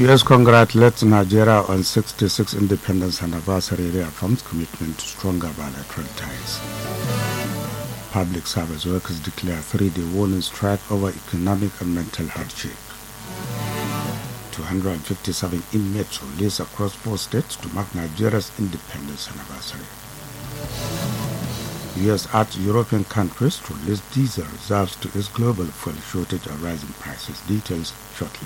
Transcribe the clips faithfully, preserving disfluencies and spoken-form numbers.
U S congratulates Nigeria on sixty-sixth independence anniversary, reaffirms commitment to stronger bilateral ties. Public service workers declare three-day warning strike over economic and mental hardship. two hundred fifty-seven inmates released across four states to mark Nigeria's independence anniversary. U S urged European countries to release diesel reserves to ease global fuel shortage and rising prices. Details shortly.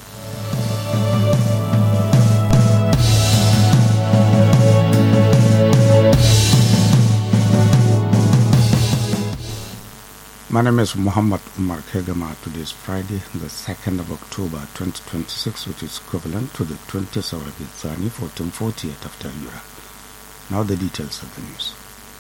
My name is Muhammad Umar Kegama. Today is Friday, the second of October twenty twenty-six, which is equivalent to the twentieth of Rabiul fourteen forty-eight after Hijra. Now the details of the news.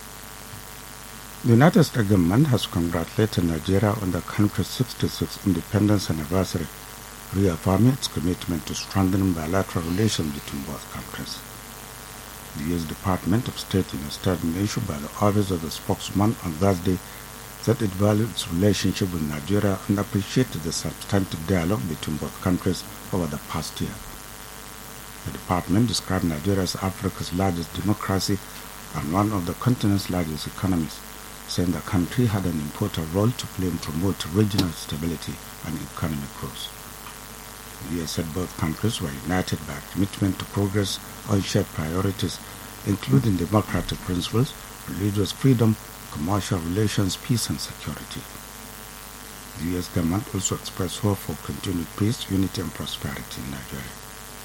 The United States government has congratulated Nigeria on the country's sixty-sixth independence anniversary, reaffirming its commitment to strengthening bilateral relations between both countries. The U S Department of State, in a statement issued by the Office of the Spokesman on Thursday, said it valued its relationship with Nigeria and appreciated the substantive dialogue between both countries over the past year. The department described Nigeria as Africa's largest democracy and one of the continent's largest economies, saying the country had an important role to play in promoting regional stability and economic growth. The U S said both countries were united by a commitment to progress on shared priorities, including democratic principles, religious freedom, commercial relations, peace and security. The U S government also expressed hope for continued peace, unity and prosperity in Nigeria.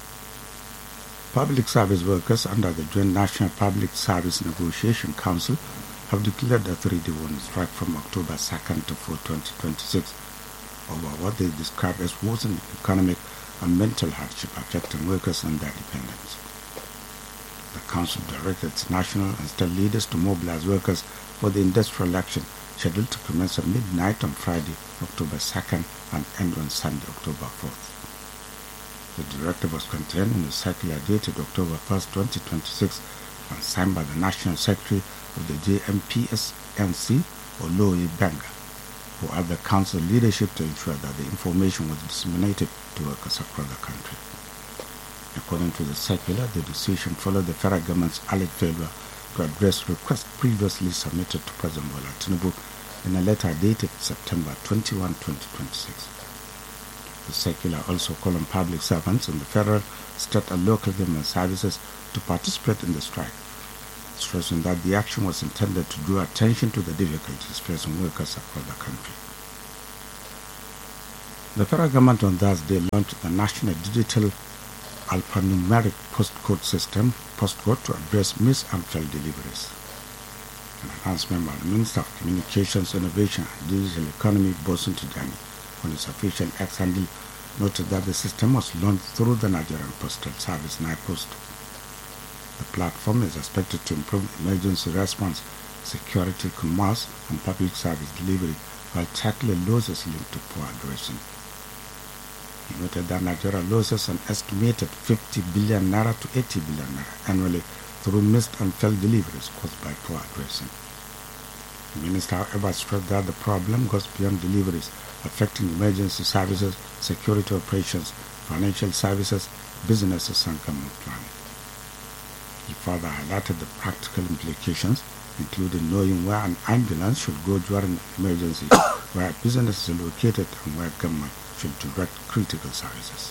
Public service workers under the Joint National Public Service Negotiation Council have declared a three-day warning strike from October second to fourth, twenty twenty-six over what they describe as worsening economic and mental hardship affecting workers and their dependents. The council directed its national and state leaders to mobilize workers for the industrial action scheduled to commence at midnight on Friday, October second and end on Sunday, October fourth. The directive was contained in a circular dated October first, twenty twenty-six and signed by the National Secretary of the J M P S N C, Oloye Benga, who urged the council leadership to ensure that the information was disseminated to workers across the country. According to the circular, the decision followed the federal government's alleged failure to address requests previously submitted to President Bola Tinubu in a letter dated September twenty-first, twenty twenty-six. The circular also called on public servants in the federal, state and local government services to participate in the strike, stressing that the action was intended to draw attention to the difficulties facing workers across the country. The federal government on Thursday launched the National Digital Alphanumeric Postcode System, postcode, to address missed and failed deliveries. An announcement by the Minister of Communications, Innovation and Digital Economy, Bosun Tijani, on his official X handle, noted that the system was launched through the Nigerian Postal Service, NIPOST. The platform is expected to improve emergency response, security, commerce, and public service delivery while tackling losses linked to poor addressing. He noted that Nigeria loses an estimated fifty billion naira to eighty billion naira annually through missed and failed deliveries caused by poor addressing. The minister, however, stressed that the problem goes beyond deliveries, affecting emergency services, security operations, financial services, businesses, and government planning. He further highlighted the practical implications, including knowing where an ambulance should go during an emergency, where a business is located, and where government should direct critical services.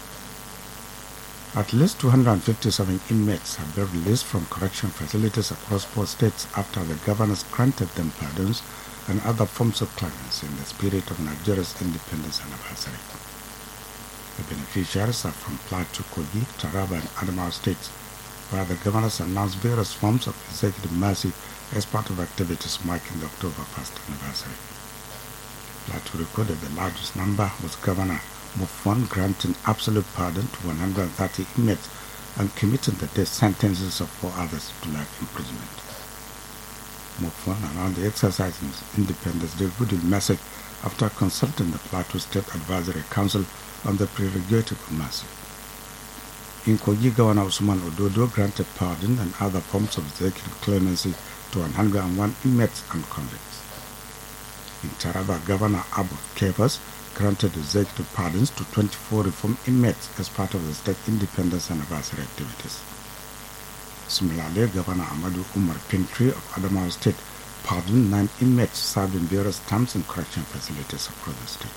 At least two hundred fifty-seven inmates have been released from correction facilities across four states after the governors granted them pardons and other forms of clemency in the spirit of Nigeria's independence anniversary. The beneficiaries are from Plateau, Kogi, Taraba, and Adamawa states, where the governors announced various forms of executive mercy as part of activities marking the October first anniversary. Plateau recorded the largest number, with Governor Mufwon granting absolute pardon to one hundred thirty inmates and committing the death sentences of four others to life imprisonment. Mufwon announced the exercise in his Independence Day goodwill message after consulting the Plateau State Advisory Council on the prerogative of mercy. In Kogi, Governor Usman Ododo granted pardon and other forms of executive clemency to one hundred one inmates and convicts. In Taraba, Governor Abu Kefas granted executive pardons to twenty-four reform inmates as part of the state independence anniversary activities. Similarly, Governor Ahmadu Umar Pintri of Adamawa State pardoned nine inmates served in various terms in correction facilities across the state.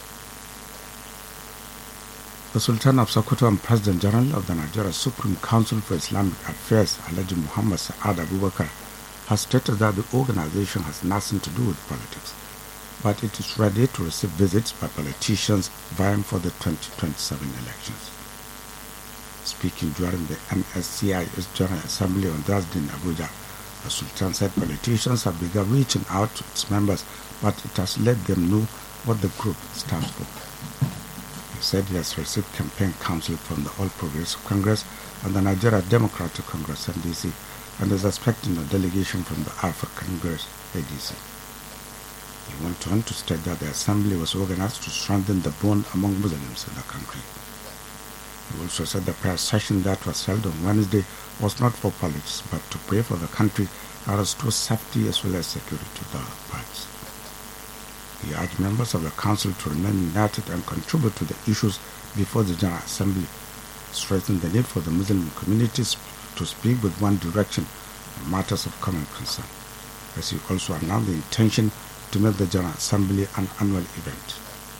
The Sultan of Sokoto and President General of the Nigeria Supreme Council for Islamic Affairs, Alhaji Muhammad Sa'ad Abubakar, has stated that the organization has nothing to do with politics, but it is ready to receive visits by politicians vying for the twenty twenty-seven elections. Speaking during the N S C I's General Assembly on Thursday in Abuja, the Sultan said politicians have begun reaching out to its members, but it has let them know what the group stands for. He said he has received campaign counsel from the All Progressive Congress and the Nigeria Democratic Congress N D C, and is expecting a delegation from the African Congress A D C. He went on to state that the assembly was organized to strengthen the bond among Muslims in the country. He also said the prayer session that was held on Wednesday was not for politics, but to pray for the country and restore safety as well as security to the parties. He urged members of the council to remain united and contribute to the issues before the General Assembly, stressing the need for the Muslim communities to speak with one direction on matters of common concern, as he also announced the intention to make the General Assembly an annual event.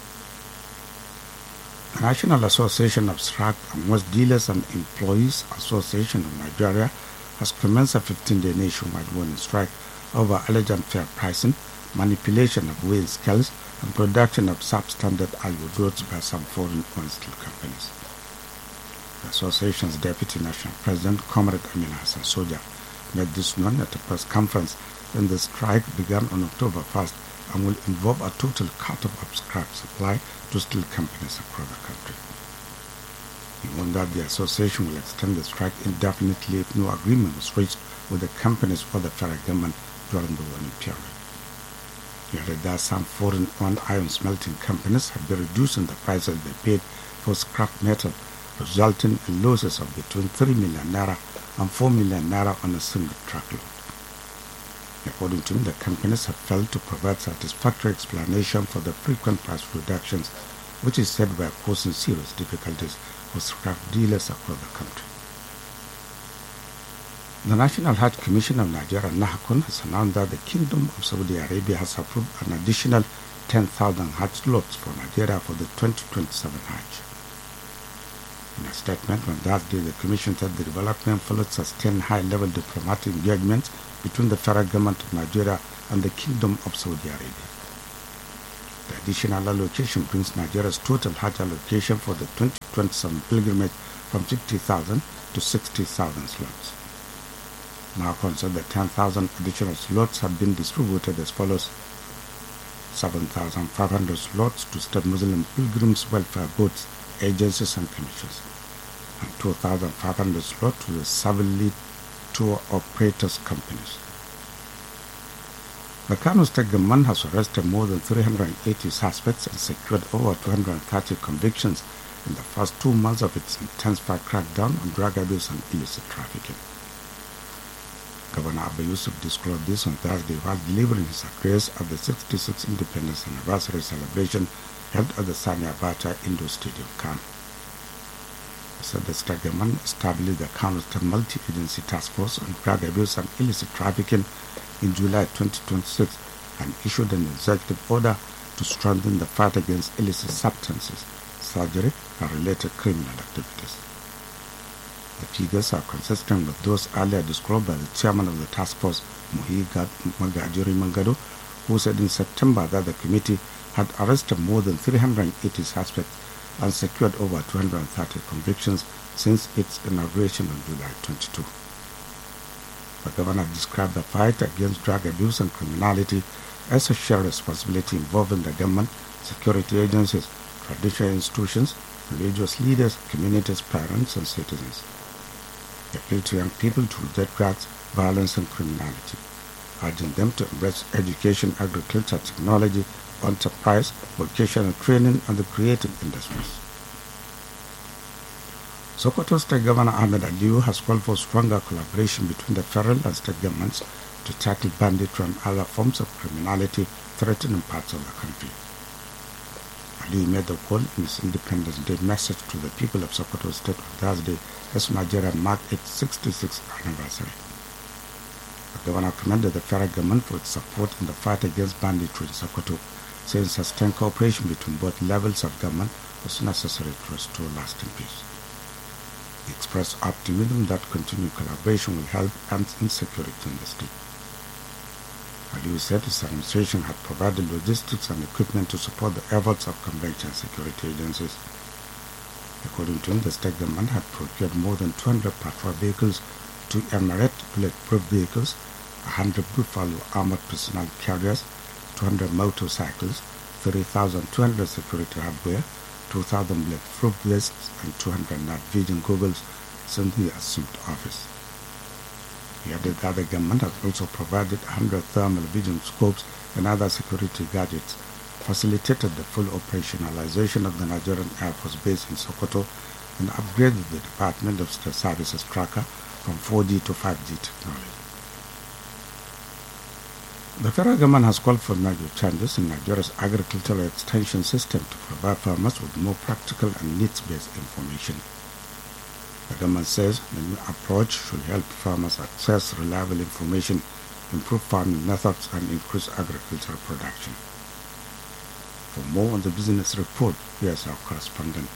The National Association of Truck and Waste Dealers and Employees Association of Nigeria has commenced a fifteen-day nationwide warning strike over alleged unfair pricing, manipulation of weighing scales, and production of substandard iron roads by some foreign-owned steel companies. The association's Deputy National President, Comrade Amina Hassan Soja, made this known at a press conference when the strike began on October first and will involve a total cut-off of scrap supply to steel companies across the country. He warned that the association will extend the strike indefinitely if no agreement was reached with the companies or the federal government during the warning period. He added that some foreign-owned iron smelting companies have been reducing the prices they paid for scrap metal, resulting in losses of between three million naira and four million naira on a single truckload. According to him, the companies have failed to provide satisfactory explanation for the frequent price reductions, which is said were causing serious difficulties for scrap dealers across the country. The National Hajj Commission of Nigeria, NAHCON, has announced that the Kingdom of Saudi Arabia has approved an additional ten thousand Hajj slots for Nigeria for the twenty twenty-seven Hajj. In a statement on Thursday, the Commission said the development followed sustained high-level diplomatic engagement between the federal government of Nigeria and the Kingdom of Saudi Arabia. The additional allocation brings Nigeria's total Hajj allocation for the twenty twenty-seven pilgrimage from fifty thousand to sixty thousand slots. NAHCON said the ten thousand additional slots have been distributed as follows: seven thousand five hundred slots to state Muslim pilgrims welfare boards, agencies and commissions, and two thousand five hundred slots to the seven tour operators companies. The Kano State government has arrested more than three hundred eighty suspects and secured over two hundred thirty convictions in the first two months of its intensified crackdown on drug abuse and illicit trafficking. Governor Abba Yusuf disclosed this on Thursday while delivering his address at the sixty-sixth Independence Anniversary celebration held at the Sani Abacha Indoor Stadium, Kano. He said the state government established the Kano State Multi-Agency Task Force on Drug Abuse and Illicit Trafficking in July twenty twenty-six and issued an executive order to strengthen the fight against illicit substances, surgery, and related criminal activities. The figures are consistent with those earlier described by the chairman of the task force, Muhiga Magajuri Mangado, who said in September that the committee had arrested more than three hundred eighty suspects and secured over two hundred thirty convictions since its inauguration on July twenty-second. The governor described the fight against drug abuse and criminality as a shared responsibility involving the government, security agencies, traditional institutions, religious leaders, communities, parents, and citizens. He appealed to young people to reject drugs, violence, and criminality, urging them to embrace education, agriculture, technology, enterprise, vocational training, and the creative industries. Sokoto State Governor Ahmed Aliyu has called for stronger collaboration between the federal and state governments to tackle banditry and other forms of criminality threatening parts of the country. Ali made the call in his Independence Day message to the people of Sokoto State on Thursday as Nigeria marked its sixty-sixth anniversary. The governor commended the federal government for its support in the fight against banditry in Sokoto, saying sustained cooperation between both levels of government was necessary to restore lasting peace. He expressed optimism that continued collaboration will help end insecurity in the state. Aliyu said his administration had provided logistics and equipment to support the efforts of convention security agencies. According to him, the state government had procured more than two hundred patrol vehicles, two Emirate bulletproof vehicles, one hundred Buffalo armored personnel carriers, two hundred motorcycles, three thousand two hundred security hardware, two thousand bulletproof vests, and two hundred night vision goggles since he assumed office. He added that the government has also provided one hundred thermal vision scopes and other security gadgets, facilitated the full operationalization of the Nigerian Air Force Base in Sokoto, and upgraded the Department of State Services tracker from four G to five G technology. The federal government has called for major changes in Nigeria's agricultural extension system to provide farmers with more practical and needs-based information. The government says the new approach should help farmers access reliable information, improve farming methods, and increase agricultural production. For more on the business report, here's our correspondent.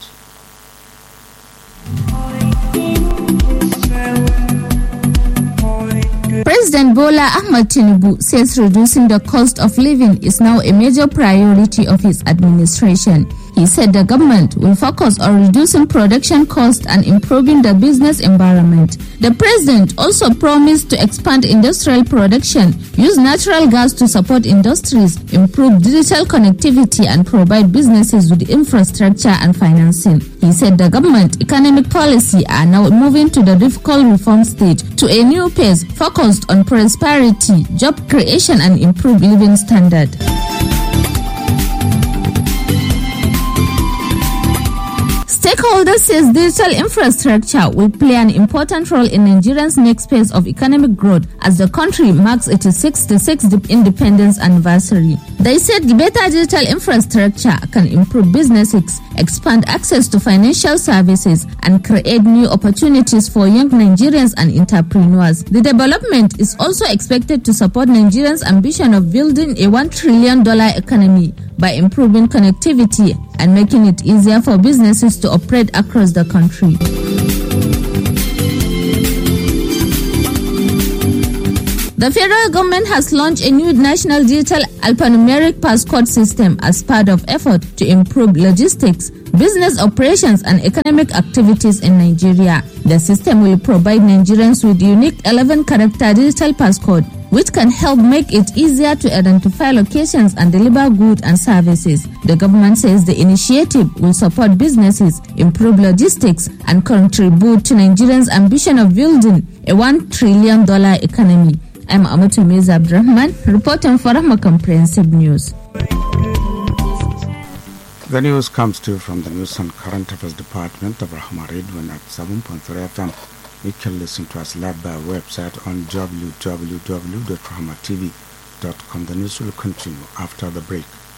President Bola Ahmed Tinubu says reducing the cost of living is now a major priority of his administration. He said the government will focus on reducing production costs and improving the business environment. The president also promised to expand industrial production, use natural gas to support industries, improve digital connectivity, and provide businesses with infrastructure and financing. He said the government economic policy are now moving to the difficult reform stage to a new pace focused on prosperity, job creation, and improved living standard. Stakeholders says digital infrastructure will play an important role in Nigeria's next phase of economic growth as the country marks its sixty-sixth independence anniversary. They said better digital infrastructure can improve businesses, expand access to financial services, and create new opportunities for young Nigerians and entrepreneurs. The development is also expected to support Nigerians' ambition of building a one trillion dollars economy by improving connectivity and making it easier for businesses to operate across the country. The federal government has launched a new national digital alphanumeric passcode system as part of effort to improve logistics, business operations, and economic activities in Nigeria. The system will provide Nigerians with unique eleven character digital passcode, which can help make it easier to identify locations and deliver goods and services. The government says the initiative will support businesses, improve logistics, and contribute to Nigerians' ambition of building a one trillion dollars economy. I'm Amatu Mirza Abdurrahman, reporting for Rahma Comprehensive News. The news comes to you from the News and Current Affairs Department of Rahma Radio at seven point three F M. You can listen to us live by our website on w w w dot rahma t v dot com. The news will continue after the break.